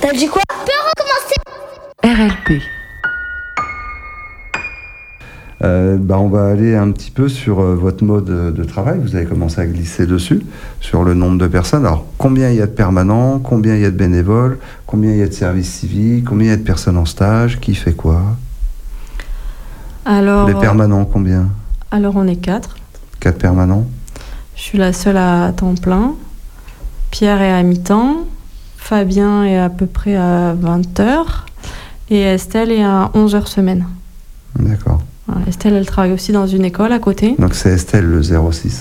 T'as dit quoi? RLP. On va aller un petit peu sur votre mode de travail. Vous avez commencé à glisser dessus, sur le nombre de personnes. Alors, combien il y a de permanents, combien il y a de bénévoles, combien il y a de services civiques, combien il y a de personnes en stage, qui fait quoi? Alors, les permanents, combien? Alors, on est 4. 4 permanents. Je suis la seule à temps plein. Pierre est à mi-temps. Fabien est à peu près à 20 heures. Et Estelle est à 11 heures semaine. D'accord. Voilà, Estelle, elle travaille aussi dans une école à côté. Donc c'est Estelle le 06.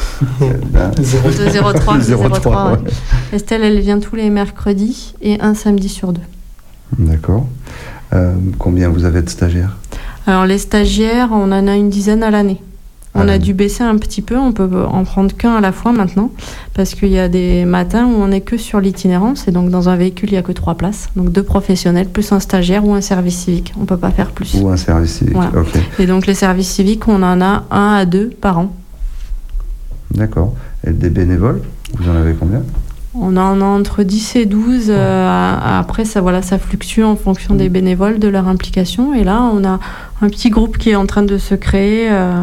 Le 03. Le 03, ouais. Estelle, elle vient tous les mercredis et un samedi sur 2. D'accord. Combien vous avez de stagiaires? Alors les stagiaires, on en a une dizaine à l'année. On a dû baisser un petit peu, on peut en prendre qu'un à la fois maintenant, parce qu'il y a des matins où on n'est que sur l'itinérance, et donc dans un véhicule, il n'y a que 3 places. Donc 2 professionnels, plus un stagiaire ou un service civique. On ne peut pas faire plus. Ou un service civique, voilà. Ok. Et donc les services civiques, on en a 1 à 2 par an. D'accord. Et des bénévoles, vous en avez combien? On en a entre 10 et 12. Après, ça fluctue en fonction des bénévoles, de leur implication. Et là, on a un petit groupe qui est en train de se créer.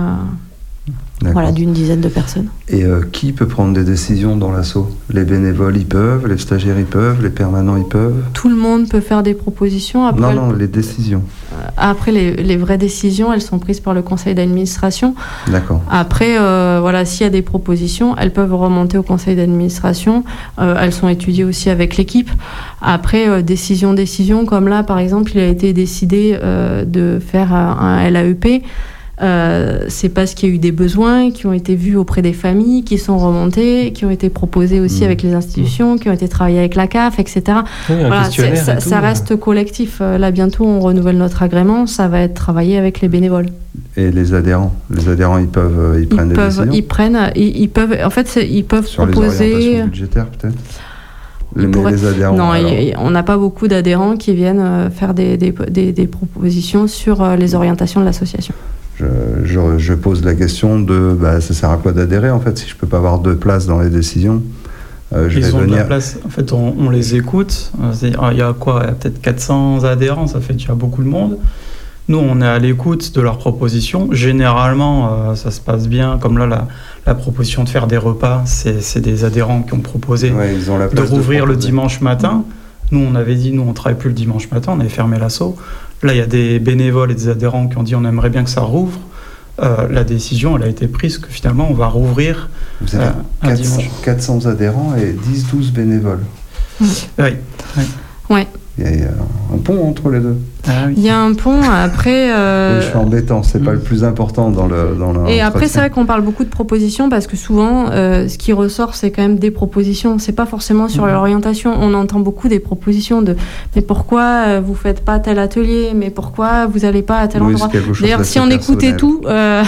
Voilà, d'une dizaine de personnes. Et qui peut prendre des décisions dans l'asso? Les bénévoles, ils peuvent, les stagiaires, ils peuvent, les permanents, ils peuvent? Tout le monde peut faire des propositions. Après, non, les décisions. Après, les vraies décisions, elles sont prises par le conseil d'administration. D'accord. Après, s'il y a des propositions, elles peuvent remonter au conseil d'administration. Elles sont étudiées aussi avec l'équipe. Après, décision, comme là, par exemple, il a été décidé de faire un LAEP. C'est parce qu'il y a eu des besoins qui ont été vus auprès des familles, qui sont remontés, qui ont été proposés aussi avec les institutions, qui ont été travaillés avec la CAF, etc. Oui, voilà, ça reste collectif. Là, bientôt, on renouvelle notre agrément. Ça va être travaillé avec les bénévoles. Et les adhérents, ils prennent des décisions. Ils peuvent. En fait, ils peuvent sur proposer. Les orientations budgétaires, peut-être. Les adhérents. Non, on n'a pas beaucoup d'adhérents qui viennent faire des propositions sur les orientations de l'association. Je pose la question de ça sert à quoi d'adhérer en fait si je peux pas avoir 2 places dans les décisions? Ils ont de la place. En fait, on les écoute. Il y a quoi? Il y a peut-être 400 adhérents, ça fait déjà beaucoup de monde. Nous, on est à l'écoute de leurs propositions. Généralement, ça se passe bien. Comme là, la proposition de faire des repas, c'est des adhérents qui ont proposé de rouvrir le dimanche matin. Nous, on avait dit, on ne travaille plus le dimanche matin, on avait fermé l'asso. Là, il y a des bénévoles et des adhérents qui ont dit on aimerait bien que ça rouvre. La décision, elle a été prise que finalement, on va rouvrir un dimanche. 400 adhérents et 10-12 bénévoles. Oui. Il y a un pont entre les deux. Ah oui. Il y a un pont, après... Oui, je suis embêtant, c'est pas le plus important dans le Et après, c'est vrai qu'on parle beaucoup de propositions, parce que souvent, ce qui ressort, c'est quand même des propositions. C'est pas forcément sur l'orientation. On entend beaucoup des propositions de « mais pourquoi vous faites pas tel atelier ? Mais pourquoi vous allez pas à tel endroit ?» D'ailleurs, si on écoutait tout,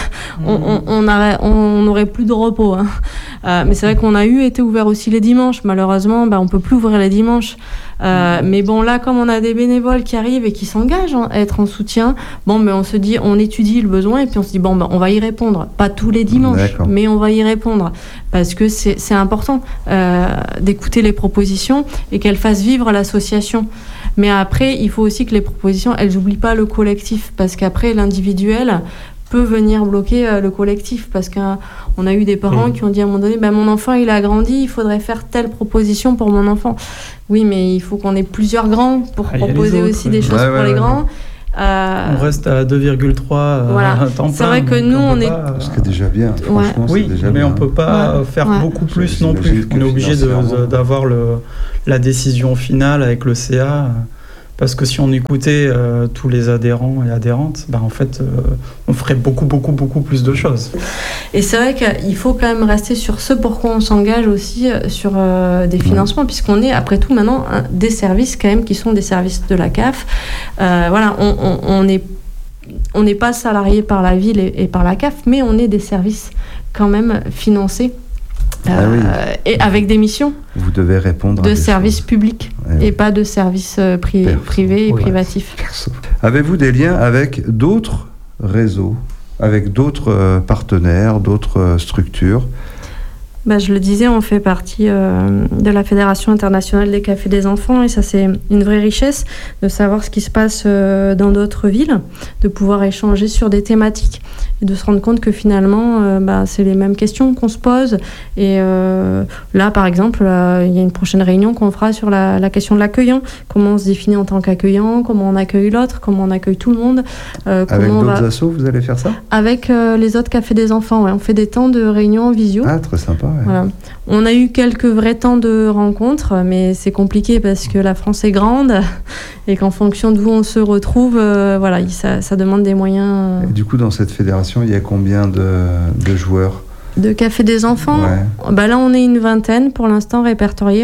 on n'aurait plus de repos. Hein. Mais c'est vrai qu'on a été ouvert aussi les dimanches. Malheureusement, on peut plus ouvrir les dimanches. Mais bon, là, comme on a des bénévoles qui arrivent et qui s'engagent à être en soutien, on se dit, on étudie le besoin et puis on se dit, on va y répondre. Pas tous les dimanches, mais on va y répondre. Parce que c'est important d'écouter les propositions et qu'elles fassent vivre l'association. Mais après, il faut aussi que les propositions, elles n'oublient pas le collectif. Parce qu'après, l'individuel peut venir bloquer le collectif, parce qu'on a eu des parents qui ont dit à un moment donné, mon enfant il a grandi, il faudrait faire telle proposition pour mon enfant. Oui, mais il faut qu'on ait plusieurs grands pour proposer aussi des choses pour les grands. On reste à 2,3 voilà. temps plein. C'est vrai que nous, on est... Ce qui est déjà bien, franchement, oui, c'est déjà mais bien. on ne peut pas faire beaucoup plus non plus. On est obligé d'avoir la décision finale avec le CA. Parce que si on écoutait tous les adhérents et adhérentes, en fait, on ferait beaucoup plus de choses. Et c'est vrai qu'il faut quand même rester sur ce pourquoi on s'engage aussi sur des financements, puisqu'on est, après tout, maintenant, des services quand même qui sont des services de la CAF. Voilà, on n'est pas salarié par la ville et par la CAF, mais on est des services quand même financés. Et avec des missions vous devez répondre de services publics et pas de services privés et privatifs. Avez-vous des liens avec d'autres réseaux, avec d'autres partenaires, d'autres structures Je le disais, on fait partie de la Fédération internationale des cafés des enfants et ça c'est une vraie richesse de savoir ce qui se passe dans d'autres villes, de pouvoir échanger sur des thématiques et de se rendre compte que finalement c'est les mêmes questions qu'on se pose et là par exemple il y a une prochaine réunion qu'on fera sur la question de l'accueillant, comment on se définit en tant qu'accueillant, comment on accueille l'autre, comment on accueille tout le monde. Avec d'autres assos vous allez faire ça ? Avec les autres cafés des enfants, ouais. On fait des temps de réunion en visio. Ah très sympa. Ouais. Voilà. On a eu quelques vrais temps de rencontres, mais c'est compliqué parce que la France est grande et qu'en fonction de où on se retrouve, ça demande des moyens. Et du coup, dans cette fédération, il y a combien de joueurs ? De cafés des enfants ? Ouais. Là, on est une vingtaine pour l'instant répertoriés.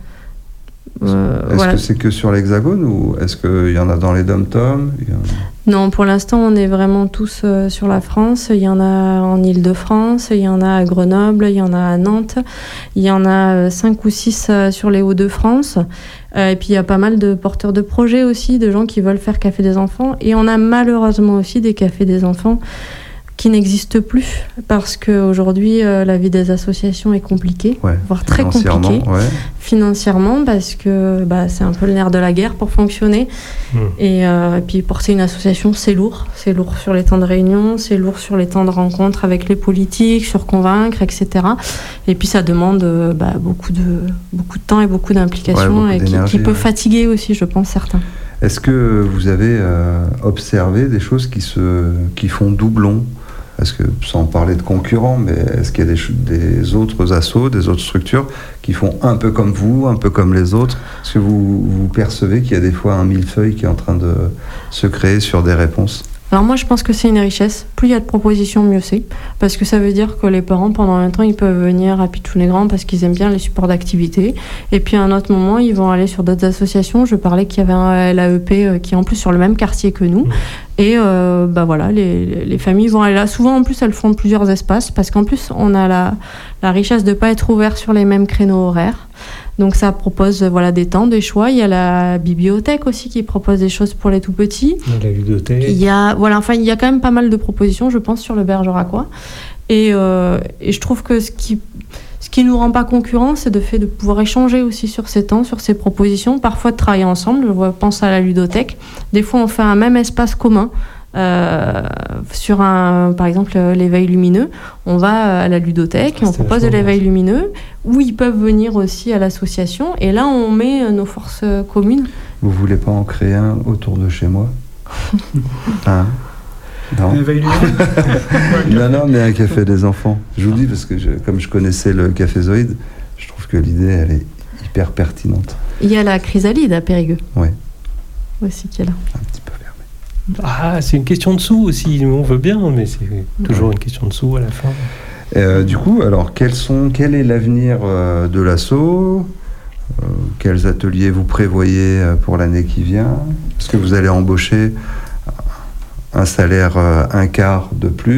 Est-ce que c'est que sur l'Hexagone ou est-ce qu'il y en a dans les dom-toms ? Non, pour l'instant, on est vraiment tous sur la France. Il y en a en Île-de-France, il y en a à Grenoble, il y en a à Nantes, il y en a 5 ou 6 sur les Hauts-de-France. Et puis, il y a pas mal de porteurs de projets aussi, de gens qui veulent faire Café des enfants. Et on a malheureusement aussi des cafés des enfants qui n'existent plus parce qu'aujourd'hui, la vie des associations est compliquée, voire très compliquée. Financièrement, parce que c'est un peu le nerf de la guerre pour fonctionner. Et puis porter une association, c'est lourd. C'est lourd sur les temps de réunion, c'est lourd sur les temps de rencontre avec les politiques, sur convaincre, etc. Et puis ça demande beaucoup de temps et beaucoup d'implication et qui peut fatiguer aussi, je pense, certains. Est-ce que vous avez observé des choses qui font doublon ? Est-ce que, sans parler de concurrents, mais est-ce qu'il y a des autres assos, des autres structures qui font un peu comme vous, un peu comme les autres ? Est-ce que vous percevez qu'il y a des fois un millefeuille qui est en train de se créer sur des réponses ? Alors moi, je pense que c'est une richesse. Plus il y a de propositions, mieux c'est. Parce que ça veut dire que les parents, pendant un temps, ils peuvent venir à Pitchoun-les-Grands parce qu'ils aiment bien les supports d'activité. Et puis à un autre moment, ils vont aller sur d'autres associations. Je parlais qu'il y avait un LAEP qui est en plus sur le même quartier que nous. Et les familles vont aller là. Souvent, en plus, elles font plusieurs espaces parce qu'en plus, on a la richesse de ne pas être ouvert sur les mêmes créneaux horaires. Donc ça propose des temps, des choix. Il y a la bibliothèque aussi qui propose des choses pour les tout petits. La ludothèque. Il y a quand même pas mal de propositions, je pense, sur le Bergeracois. Et je trouve que ce qui nous rend pas concurrents, c'est le fait de pouvoir échanger aussi sur ces temps, sur ces propositions, parfois de travailler ensemble. Je pense à la ludothèque. Des fois, on fait un même espace commun. Sur par exemple l'éveil lumineux, on va à la ludothèque et on propose de l'éveil lumineux où ils peuvent venir aussi à l'association et là on met nos forces communes. Vous voulez pas en créer un autour de chez moi? Non. Non, mais un café des enfants. Je vous dis parce que comme je connaissais le Café Zoïde, je trouve que l'idée elle est hyper pertinente. Il y a la Chrysalide à Périgueux. Oui. Aussi qui est là. Un petit peu. C'est une question de sous aussi, on veut bien, mais c'est toujours une question de sous à la fin. Du coup, alors quel est l'avenir de l'asso ? Quels ateliers vous prévoyez pour l'année qui vient ? Est-ce que vous allez embaucher un salaire un quart de plus ?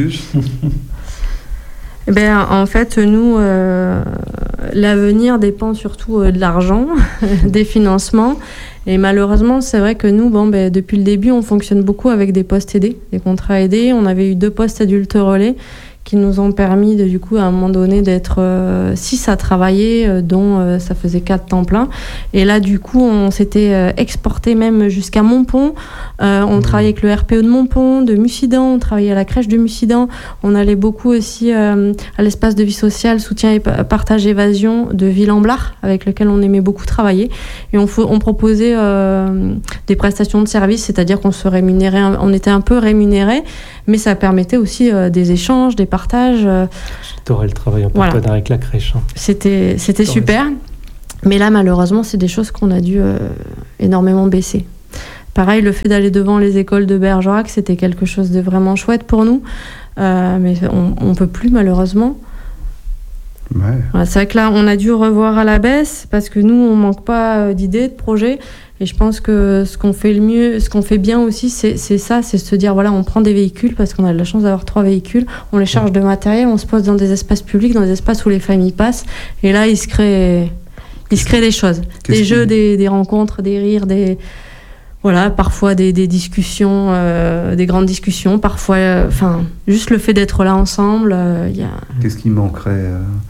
En fait, nous, l'avenir dépend surtout de l'argent, des financements. Et malheureusement, c'est vrai que nous, depuis le début, on fonctionne beaucoup avec des postes aidés, des contrats aidés. On avait eu 2 postes adultes relais qui nous ont permis, du coup, à un moment donné, d'être 6 à travailler, dont ça faisait 4 temps plein. Et là, du coup, on s'était exporté même jusqu'à Montpont. On travaillait avec le RPE de Montpont, de Mussidan. On travaillait à la crèche de Mussidan. On allait beaucoup aussi à l'espace de vie sociale, soutien et partage évasion de Ville-en-Blard, avec lequel on aimait beaucoup travailler. Et on proposait des prestations de services, c'est-à-dire qu'on se rémunérait, on était un peu rémunérés, mais ça permettait aussi des échanges, des partages. J'adorais le travail en partenariat avec la crèche. C'était super. Mais là, malheureusement, c'est des choses qu'on a dû énormément baisser. Pareil, le fait d'aller devant les écoles de Bergerac, c'était quelque chose de vraiment chouette pour nous. Mais on ne peut plus, malheureusement. Ouais. Voilà, c'est vrai que là, on a dû revoir à la baisse parce que nous, on ne manque pas d'idées, de projets. Et je pense que ce qu'on fait le mieux, ce qu'on fait bien aussi, c'est ça, c'est se dire, on prend des véhicules parce qu'on a de la chance d'avoir 3 véhicules, on les charge de matériel, on se pose dans des espaces publics, dans des espaces où les familles passent. Et là, il se crée des choses. Des jeux, des rencontres, des rires, parfois des discussions, des grandes discussions, parfois, juste le fait d'être là ensemble. Qu'est-ce qui manquerait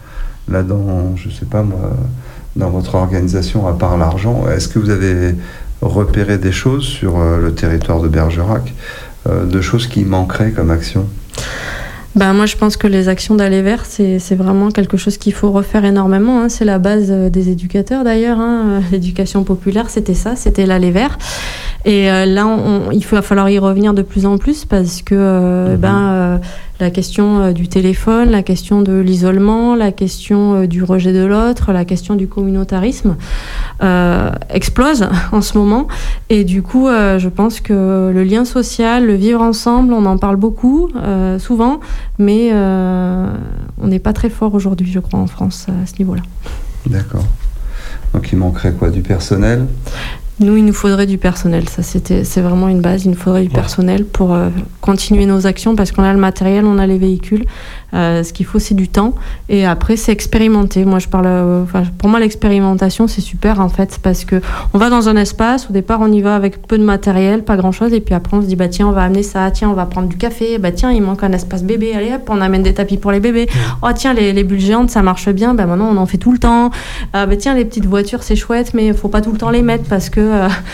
là-dedans, je sais pas moi, dans votre organisation, à part l'argent, est-ce que vous avez repéré des choses sur le territoire de Bergerac, de choses qui manqueraient comme action ? Moi, je pense que les actions d'aller vers, c'est vraiment quelque chose qu'il faut refaire énormément. Hein. C'est la base des éducateurs d'ailleurs. Hein. L'éducation populaire, c'était ça, c'était l'aller vers. Et là, il va falloir y revenir de plus en plus parce que la question du téléphone, la question de l'isolement, la question du rejet de l'autre, la question du communautarisme explose en ce moment. Et du coup, je pense que le lien social, le vivre ensemble, on en parle beaucoup, souvent, mais on n'est pas très fort aujourd'hui, je crois, en France, à ce niveau-là. D'accord. Donc il manquerait quoi ? Du personnel ? Nous, il nous faudrait du personnel. Ça, c'est vraiment une base. Il nous faudrait du personnel pour continuer nos actions parce qu'on a le matériel, on a les véhicules. Ce qu'il faut, c'est du temps. Et après, c'est expérimenter. Moi, pour moi, l'expérimentation, c'est super, en fait, parce que on va dans un espace. Au départ, on y va avec peu de matériel, pas grand-chose. Et puis après, on se dit, tiens, on va amener ça. Tiens, on va prendre du café. Tiens, il manque un espace bébé. Allez, hop, on amène des tapis pour les bébés. Oh, tiens, les bulles géantes, ça marche bien. Maintenant, on en fait tout le temps. Tiens, les petites voitures, c'est chouette, mais il faut pas tout le temps les mettre parce que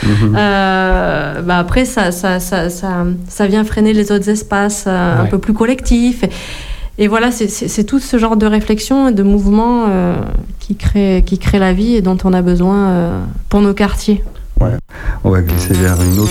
après, ça vient freiner les autres espaces un peu plus collectifs. Et voilà, c'est tout ce genre de réflexion et de mouvement qui crée la vie et dont on a besoin pour nos quartiers. Ouais. On va glisser vers une autre